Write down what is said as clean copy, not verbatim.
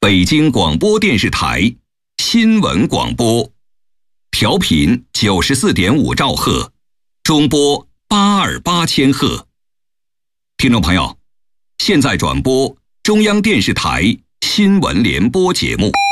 北京广播电视台新闻广播，调频94.5兆赫，中波828千赫。听众朋友，现在转播中央电视台新闻联播节目。